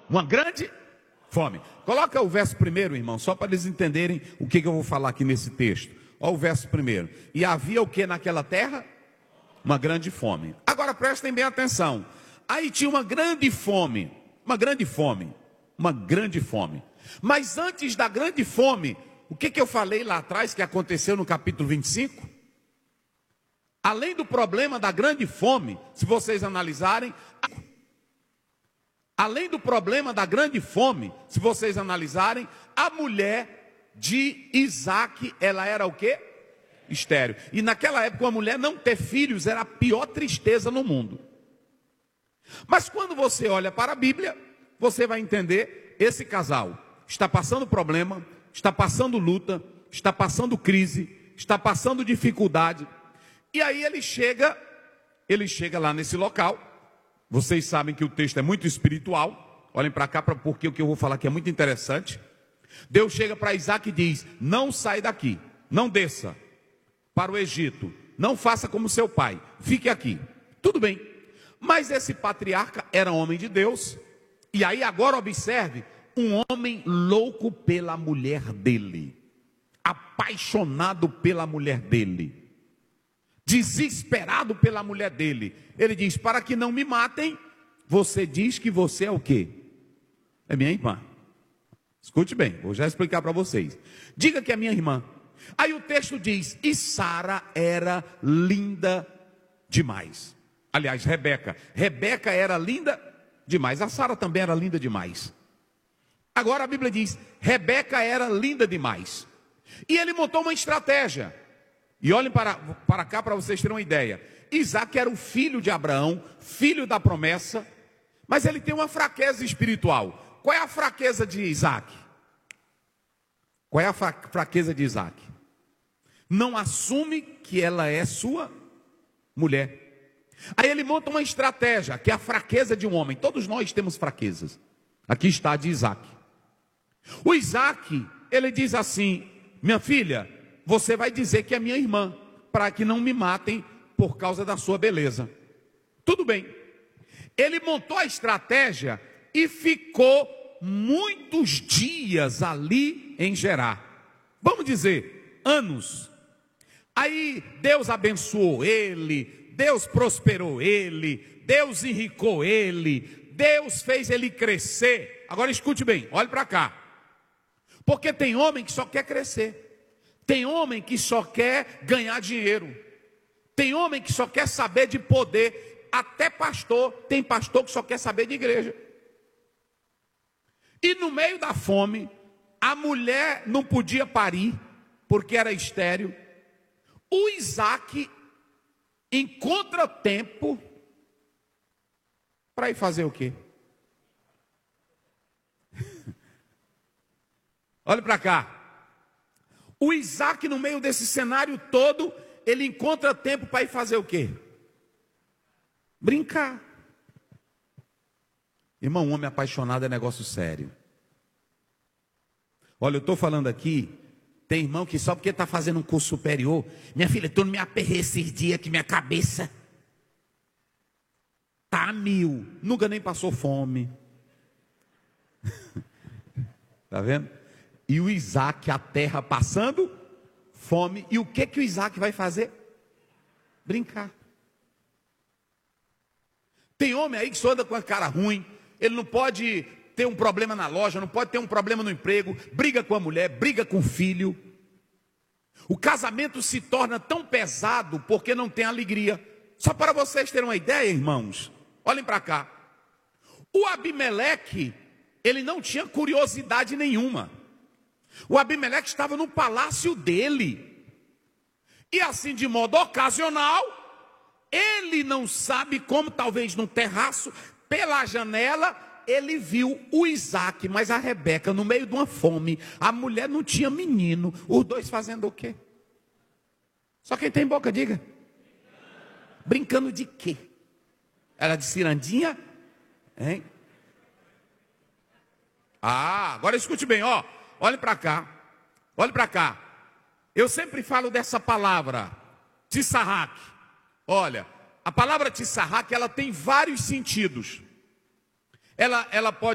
Uma grande fome. Coloca o verso primeiro, irmão, só para eles entenderem o que eu vou falar aqui nesse texto. Olha o verso primeiro. E havia o que naquela terra? Uma grande fome. Agora prestem bem atenção. Aí tinha uma grande fome. Uma grande fome. Uma grande fome. Mas antes da grande fome, o que eu falei lá atrás que aconteceu no capítulo 25? Além do problema da grande fome, se vocês analisarem, além do problema da grande fome, se vocês analisarem, a mulher de Isaac, ela era o quê? Estéril. E naquela época, uma mulher não ter filhos era a pior tristeza no mundo. Mas quando você olha para a Bíblia, você vai entender, esse casal está passando problema, está passando luta, está passando crise, está passando dificuldade. E aí ele chega lá nesse local. Vocês sabem que o texto é muito espiritual. Olhem para cá, porque o que eu vou falar aqui é muito interessante. Deus chega para Isaac e diz: não sai daqui, não desça para o Egito, não faça como seu pai, fique aqui. Tudo bem, mas esse patriarca era homem de Deus. E aí agora observe, um homem louco pela mulher dele, apaixonado pela mulher dele, desesperado pela mulher dele. Ele diz: para que não me matem, você diz que você é o quê? É minha irmã. Escute bem, vou já explicar para vocês. Diga que é minha irmã. Aí o texto diz: e Sara era linda demais. Aliás, Rebeca era linda demais. A Sara também era linda demais. Agora a Bíblia diz: Rebeca era linda demais. E ele montou uma estratégia. E olhem para cá para vocês terem uma ideia. Isaac era o filho de Abraão, filho da promessa, mas ele tem uma fraqueza espiritual. Qual é a fraqueza de Isaac? Qual é a fraqueza de Isaac? Não assume que ela é sua mulher. Aí ele monta uma estratégia, que é a fraqueza de um homem. Todos nós temos fraquezas. Aqui está a de Isaac. O Isaac, ele diz assim: minha filha, você vai dizer que é minha irmã, para que não me matem por causa da sua beleza. Tudo bem. Ele montou a estratégia e ficou muitos dias ali em Gerar. Vamos dizer, anos. Aí Deus abençoou ele, Deus prosperou ele, Deus enricou ele, Deus fez ele crescer. Agora escute bem, olhe para cá. Porque tem homem que só quer crescer. Tem homem que só quer ganhar dinheiro. Tem homem que só quer saber de poder. Até pastor, tem pastor que só quer saber de igreja. E no meio da fome, a mulher não podia parir, porque era estéril. O Isaac encontra tempo para ir fazer o quê? Olha para cá. O Isaac, no meio desse cenário todo, ele encontra tempo para ir fazer o quê? Brincar. Irmão, um homem apaixonado é negócio sério. Olha, eu estou falando aqui, tem irmão que só porque está fazendo um curso superior, minha filha, tu não me aperrei esses dias que minha cabeça tá a mil, nunca nem passou fome. Tá vendo? E o Isaac, a terra passando fome. E o que o Isaac vai fazer? Brincar. Tem homem aí que só anda com a cara ruim. Ele não pode ter um problema na loja, não pode ter um problema no emprego. Briga com a mulher, briga com o filho. O casamento se torna tão pesado porque não tem alegria. Só para vocês terem uma ideia, irmãos. Olhem para cá. O Abimeleque, ele não tinha curiosidade nenhuma. O Abimeleque estava no palácio dele. E assim, de modo ocasional, ele não sabe como, talvez no terraço, pela janela, ele viu o Isaac, mas a Rebeca no meio de uma fome. A mulher não tinha menino. Os dois fazendo o quê? Só quem tem boca, diga. Brincando de quê? Era de cirandinha? Hein? Ah, agora escute bem, ó. Olhe para cá, olhe para cá. Eu sempre falo dessa palavra, Tissarraque. Olha, a palavra Tissarraque, ela tem vários sentidos. Ela pode